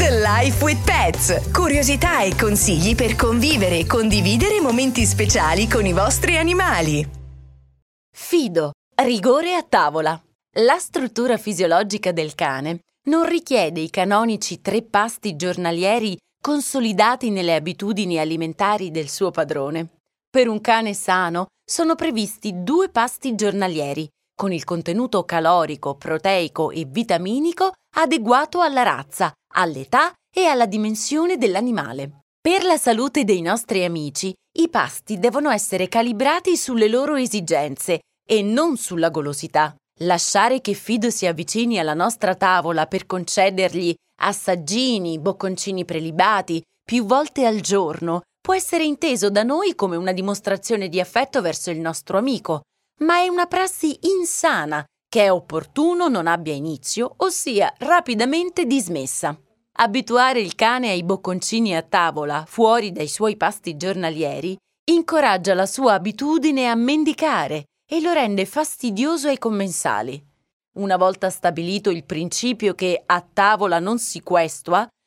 Life with Pets. Curiosità e consigli per convivere e condividere momenti speciali con i vostri animali. Fido, rigore a tavola. La struttura fisiologica del cane non richiede i canonici 3 pasti giornalieri consolidati nelle abitudini alimentari del suo padrone. Per un cane sano sono previsti 2 pasti giornalieri, con il contenuto calorico, proteico e vitaminico adeguato alla razza, all'età e alla dimensione dell'animale. Per la salute dei nostri amici, i pasti devono essere calibrati sulle loro esigenze e non sulla golosità. Lasciare che Fido si avvicini alla nostra tavola per concedergli assaggini, bocconcini prelibati più volte al giorno può essere inteso da noi come una dimostrazione di affetto verso il nostro amico, ma è una prassi insana che è opportuno non abbia inizio, ossia rapidamente dismessa. Abituare il cane ai bocconcini a tavola, fuori dai suoi pasti giornalieri, incoraggia la sua abitudine a mendicare e lo rende fastidioso ai commensali. Una volta stabilito il principio che a tavola non si questua,